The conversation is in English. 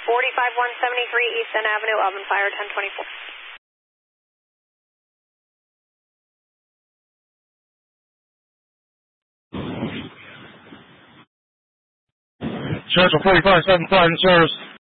45173 East End Avenue, oven fire 1024. Church of 45, 7 5, insurance.